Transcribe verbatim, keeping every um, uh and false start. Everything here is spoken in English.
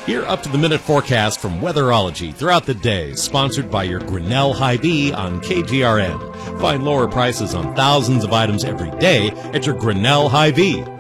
Your up-to-the-minute forecast from Weatherology throughout the day, sponsored by your Grinnell Hy-Vee on K G R N. Find lower prices on thousands of items every day at your Grinnell Hy-Vee.